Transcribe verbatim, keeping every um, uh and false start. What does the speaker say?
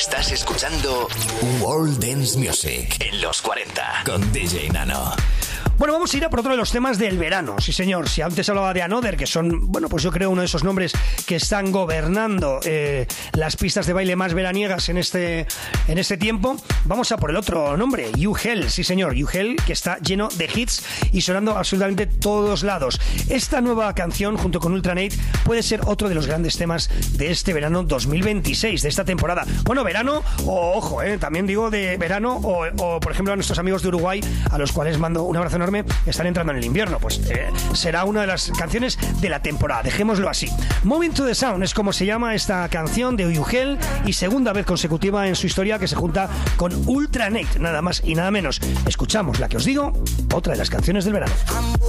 Estás escuchando World Dance Music en los cuarenta con D J Nano. Bueno, vamos a ir a por otro de los temas del verano, sí señor. Si antes hablaba de Another, que son, bueno, pues yo creo uno de esos nombres que están gobernando eh, las pistas de baile más veraniegas en este, en este tiempo, vamos a por el otro nombre, You Hell, sí señor, You Hell, que está lleno de hits y sonando absolutamente todos lados. Esta nueva canción, junto con Ultranate, puede ser otro de los grandes temas de este verano dos mil veintiséis, de esta temporada. Bueno, verano, o ojo, eh, también digo de verano, o, o por ejemplo a nuestros amigos de Uruguay, a los cuales mando un abrazo enorme, están entrando en el invierno, pues eh, será una de las canciones de la temporada, dejémoslo así. Moving to the Sound es como se llama esta canción de You Hell, y segunda vez consecutiva en su historia que se junta con Ultranate, nada más y nada menos. Escuchamos la que os digo, otra de las canciones del verano.